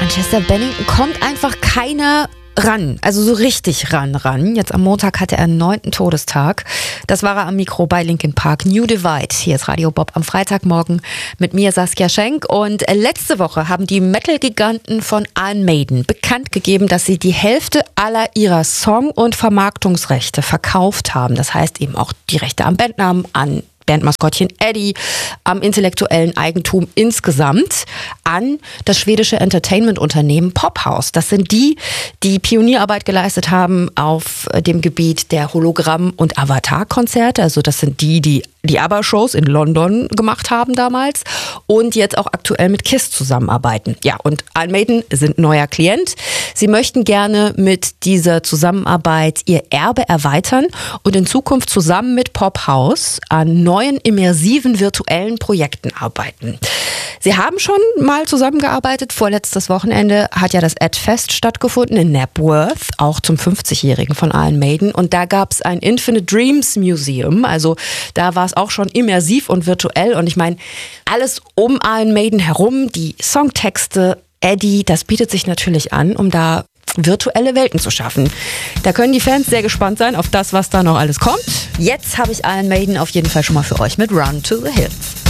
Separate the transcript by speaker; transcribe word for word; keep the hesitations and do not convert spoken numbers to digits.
Speaker 1: An Chester Bennington kommt einfach keiner ran, also so richtig ran, ran. Jetzt am Montag hatte er einen neunten Todestag. Das war er am Mikro bei Linkin Park. New Divide. Hier ist Radio Bob am Freitagmorgen mit mir, Saskia Schenk. Und letzte Woche haben die Metal-Giganten von Iron Maiden bekannt gegeben, dass sie die Hälfte aller ihrer Song- und Vermarktungsrechte verkauft haben. Das heißt eben auch die Rechte am Bandnamen, an Bandmaskottchen Eddie, am intellektuellen Eigentum insgesamt an das schwedische Entertainment-Unternehmen Pophaus. Das sind die, die Pionierarbeit geleistet haben auf dem Gebiet der Hologramm- und Avatar-Konzerte. Also das sind die, die die ABBA-Shows in London gemacht haben damals und jetzt auch aktuell mit KISS zusammenarbeiten. Ja, und Iron Maiden sind neuer Klient. Sie möchten gerne mit dieser Zusammenarbeit ihr Erbe erweitern und in Zukunft zusammen mit Pophaus an neuen immersiven virtuellen Projekten arbeiten. Sie haben schon mal zusammengearbeitet. Vorletztes Wochenende hat ja das Ad-Fest stattgefunden in Knebworth, auch zum fünfzigjährigen von Iron Maiden. Und da gab es ein Infinite Dreams Museum. Also da war es auch schon immersiv und virtuell. Und ich meine, alles um Iron Maiden herum, die Songtexte, Eddie, das bietet sich natürlich an, um da virtuelle Welten zu schaffen. Da können die Fans sehr gespannt sein auf das, was da noch alles kommt. Jetzt habe ich Iron Maiden auf jeden Fall schon mal für euch mit Run to the Hills.